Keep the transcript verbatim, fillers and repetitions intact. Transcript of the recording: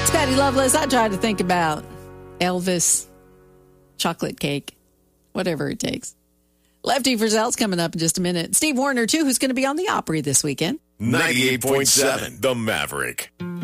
Patty Loveless. I try to think about Elvis, chocolate cake, whatever it takes. Lefty Frizzell's coming up in just a minute. Steve Wariner, too, who's going to be on the Opry this weekend. ninety-eight point seven The Maverick.